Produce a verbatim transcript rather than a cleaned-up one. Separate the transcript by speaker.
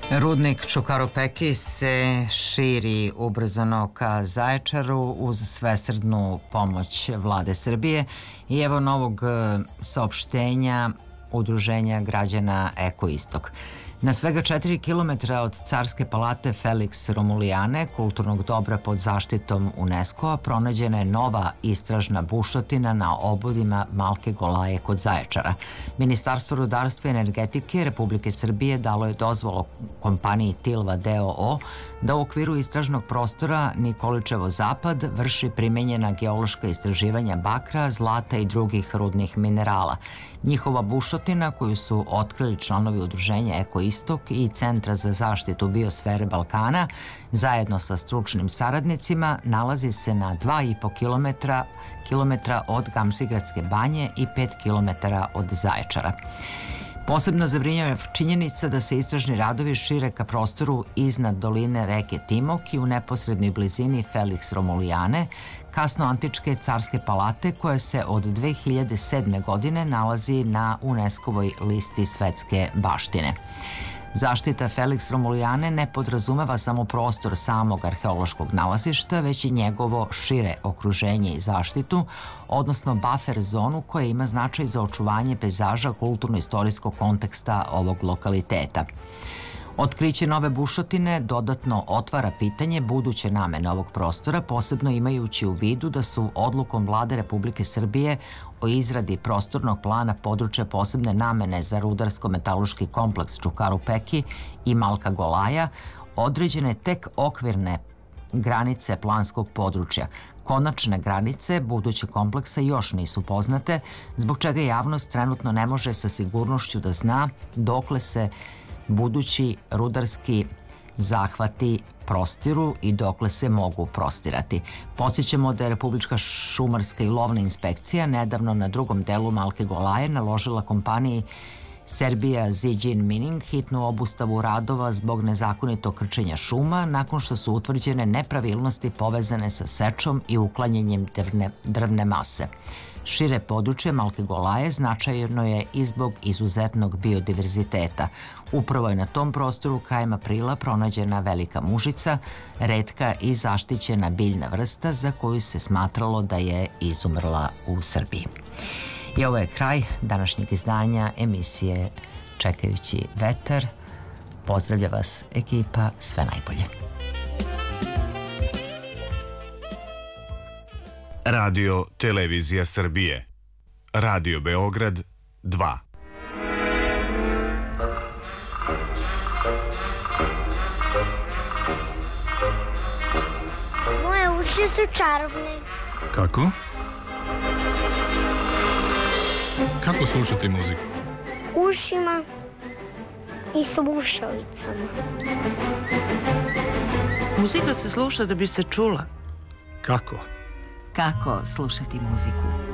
Speaker 1: Rudnik Čukaru Peki se širi ubrzano ka Zaječaru uz svesrdnu pomoć Vlade Srbije i evo novog saopštenja Udruženja građana Eko Istok. Na svega četiri kilometra od Carske palate Felix Romulijane, kulturnog dobra pod zaštitom UNESCO-a, pronađena je nova istražna bušotina na obodima Malke Golaje kod Zaječara. Ministarstvo rudarstva i energetike Republike Srbije dalo je dozvolu kompaniji Tilva d o o da u okviru istražnog prostora Nikoličevo zapad vrši primenjena geološka istraživanja bakra, zlata i drugih rudnih minerala. Njihova bušotina, koju su otkrili članovi Udruženja Eko Istok i Centra za zaštitu biosfere Balkana, zajedno sa stručnim saradnicima, nalazi se na dva i po kilometra, kilometra od Gamzigradske banje i pet kilometara od Zaječara. Posebno zabrinjava činjenica da se istražni radovi šire ka prostoru iznad doline reke Timok i u neposrednoj blizini Felix Romulijane, kasno antičke carske palate koja se od dve hiljade sedme. godine nalazi na UNESCO-voj listi svetske baštine. Zaštita Felix Romulijane ne podrazumeva samo prostor samog arheološkog nalazišta, već i njegovo šire okruženje i zaštitu, odnosno buffer zonu koja ima značaj za očuvanje pejzaža kulturno-istorijskog konteksta ovog lokaliteta. Otkriće nove bušotine dodatno otvara pitanje buduće namene ovog prostora, posebno imajući u vidu da su odlukom Vlade Republike Srbije o izradi prostornog plana područja posebne namene za rudarsko-metaloški kompleks Čukaru Peki i Malka Golaja određene tek okvirne granice planskog područja. Konačne granice budućeg kompleksa još nisu poznate, zbog čega javnost trenutno ne može sa sigurnošću da zna dokle se budući rudarski zahvati prostiru i dokle se mogu prostirati. Podsjećamo da je Republička šumarska i lovna inspekcija nedavno na drugom delu Malke Golaje naložila kompaniji Serbia Zijin Mining hitnu obustavu radova zbog nezakonitog krčenja šuma nakon što su utvrđene nepravilnosti povezane sa sečom i uklanjanjem drvne, drvne mase. Šire područje Malke Golaje značajno je i zbog izuzetnog biodiverziteta. Upravo je na tom prostoru krajem aprila pronađena velika mužica, retka i zaštićena biljna vrsta za koju se smatralo da je izumrla u Srbiji. I ovo je kraj današnjeg izdanja emisije Čekajući vetar. Pozdravlja vas ekipa, sve najbolje.
Speaker 2: Radio Televizija Srbije. Radio Beograd dva.
Speaker 3: Moje uši su čarobne.
Speaker 4: Kako? Kako slušati muziku?
Speaker 3: Ušima i slušalicama.
Speaker 5: Muzika se sluša da bi se čula.
Speaker 4: Kako?
Speaker 6: Kako slušati muziku?